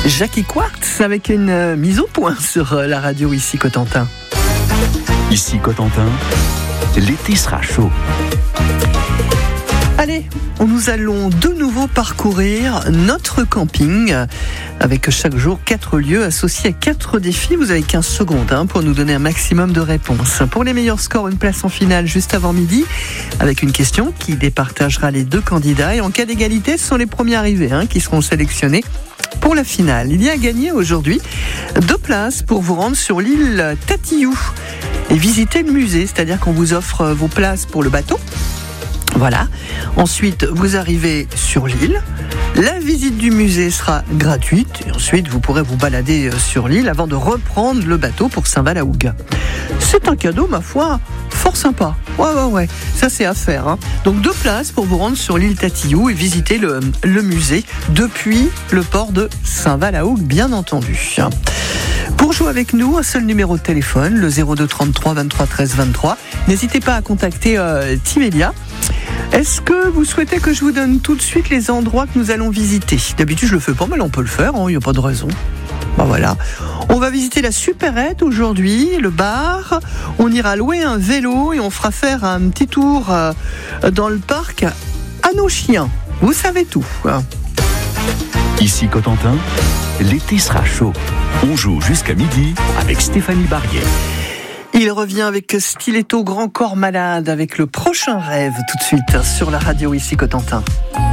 Jackie Quartz avec une mise au point sur la radio ici Cotentin. Ici Cotentin, l'été sera chaud. Allez, nous allons de nouveau parcourir notre camping avec chaque jour 4 lieux associés à 4 défis. Vous avez 15 secondes pour nous donner un maximum de réponses. Pour les meilleurs scores, une place en finale juste avant midi avec une question qui départagera les 2 candidats. Et en cas d'égalité, ce sont les premiers arrivés qui seront sélectionnés pour la finale. Il y a à gagner aujourd'hui 2 places pour vous rendre sur l'île Tatillou et visiter le musée, c'est-à-dire qu'on vous offre vos places pour le bateau. Voilà. Ensuite, vous arrivez sur l'île. La visite du musée sera gratuite. Et ensuite, vous pourrez vous balader sur l'île avant de reprendre le bateau pour Saint-Val-à-Hougue. C'est un cadeau, ma foi, fort sympa. Ouais. Ça, c'est à faire. Donc, 2 places pour vous rendre sur l'île Tatillou et visiter le musée depuis le port de Saint-Val-à-Hougue, bien entendu. Pour jouer avec nous, un seul numéro de téléphone, le 02 33 23 13 23. N'hésitez pas à contacter Timélia. Est-ce que vous souhaitez que je vous donne tout de suite les endroits que nous allons visiter ? D'habitude, je le fais pas, mais là, on peut le faire, il n'y a pas de raison. Voilà. On va visiter la supérette aujourd'hui, le bar. On ira louer un vélo et on fera faire un petit tour dans le parc à nos chiens. Vous savez tout. Ici Cotentin, l'été sera chaud. On joue jusqu'à midi avec Stéphanie Barrier. Il revient avec Stiletto Grand Corps Malade avec le prochain rêve tout de suite sur la radio ici Cotentin.